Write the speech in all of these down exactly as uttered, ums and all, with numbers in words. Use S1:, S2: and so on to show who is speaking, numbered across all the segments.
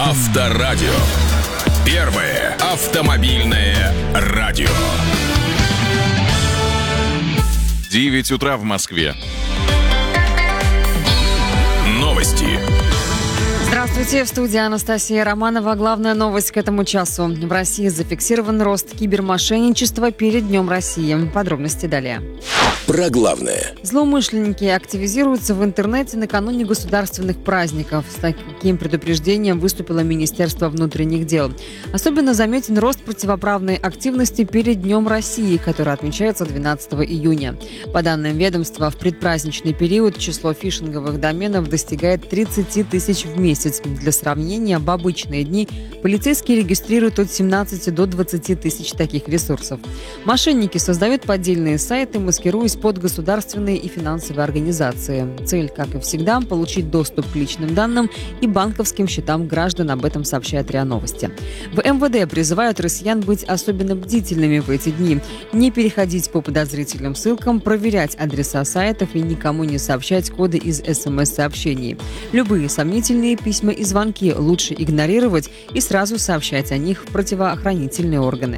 S1: Авторадио. Первое автомобильное радио.
S2: девять утра в Москве.
S1: Новости.
S3: Здравствуйте, в студии Анастасия Романова. Главная новость к этому часу. В России зафиксирован рост кибермошенничества перед Днем России. Подробности далее.
S1: Про главное.
S3: Злоумышленники активизируются в интернете накануне государственных праздников. С таким предупреждением выступило Министерство внутренних дел. Особенно заметен рост противоправной активности перед Днем России, который отмечается двенадцатого июня. По данным ведомства, в предпраздничный период число фишинговых доменов достигает тридцать тысяч в месяц. Для сравнения, в обычные дни полицейские регистрируют от семнадцати до двадцати тысяч таких ресурсов. Мошенники создают поддельные сайты, маскируясь под государственные и финансовые организации. Цель, как и всегда, получить доступ к личным данным и банковским счетам граждан. Об этом сообщает РИА Новости. В эм вэ дэ призывают россиян быть особенно бдительными в эти дни, не переходить по подозрительным ссылкам, проверять адреса сайтов и никому не сообщать коды из эс эм эс-сообщений. Любые сомнительные письма и звонки лучше игнорировать и сразу сообщать о них в правоохранительные органы.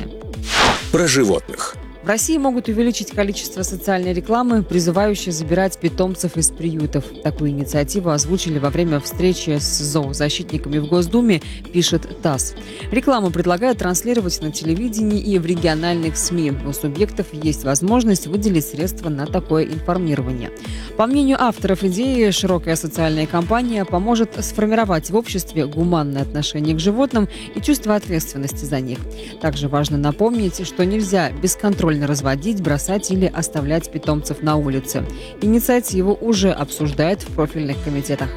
S1: Про животных.
S3: В России могут увеличить количество социальной рекламы, призывающей забирать питомцев из приютов. Такую инициативу озвучили во время встречи с зоозащитниками в Госдуме, пишет ТАСС. Рекламу предлагают транслировать на телевидении и в региональных СМИ. У субъектов есть возможность выделить средства на такое информирование. По мнению авторов идеи, широкая социальная кампания поможет сформировать в обществе гуманное отношение к животным и чувство ответственности за них. Также важно напомнить, что нельзя бесконтрольно разводить, бросать или оставлять питомцев на улице. Инициативу уже обсуждают в профильных комитетах.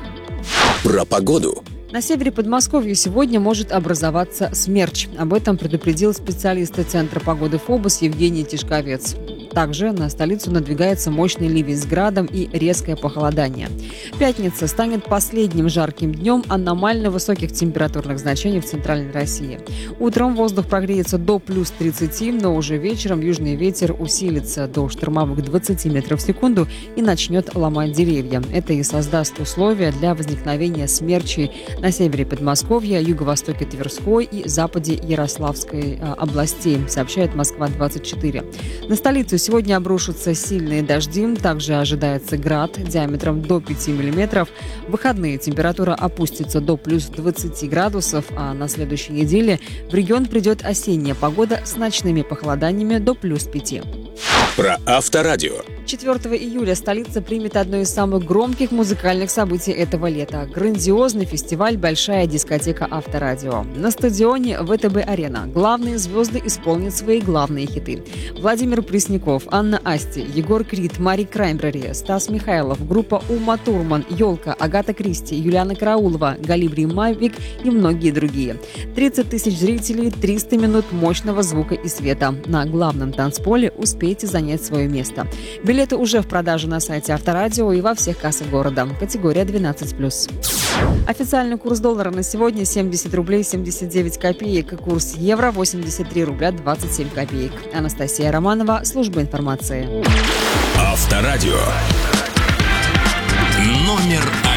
S1: Про погоду.
S3: На севере Подмосковья сегодня может образоваться смерч. Об этом предупредил специалист Центра погоды ФОБОС Евгений Тишковец. Также на столицу надвигается мощный ливень с градом и резкое похолодание. Пятница станет последним жарким днем аномально высоких температурных значений в Центральной России. Утром воздух прогреется до плюс тридцати, но уже вечером южный ветер усилится до штормовых двадцати метров в секунду и начнет ломать деревья. Это и создаст условия для возникновения смерчей на севере Подмосковья, юго-востоке Тверской и западе Ярославской э, областей, сообщает Москва двадцать четыре. На столицу сегодня обрушатся сильные дожди, также ожидается град диаметром до пяти миллиметров. В выходные температура опустится до плюс двадцати градусов, а на следующей неделе в регион придет осенняя погода с ночными похолоданиями до плюс пяти.
S1: Про Авторадио.
S3: четвёртого июля столица примет одно из самых громких музыкальных событий этого лета – грандиозный фестиваль «Большая дискотека Авторадио». На стадионе вэ тэ бэ-арена главные звезды исполнят свои главные хиты. Владимир Пресняков, Анна Асти, Егор Крид, Мари Краймбрери, Стас Михайлов, группа Ума Турман, Ёлка, Агата Кристи, Юлиана Караулова, Галибри Мавик и многие другие. тридцать тысяч зрителей, триста минут мощного звука и света. На главном танцполе успейте занять свое место. Билеты уже в продаже на сайте Авторадио и во всех кассах города. Категория двенадцать плюс. Официальный курс доллара на сегодня семьдесят рублей семьдесят девять копеек. Курс евро восемьдесят три рубля двадцать семь копеек. Анастасия Романова, служба информации.
S1: Авторадио. Номер один.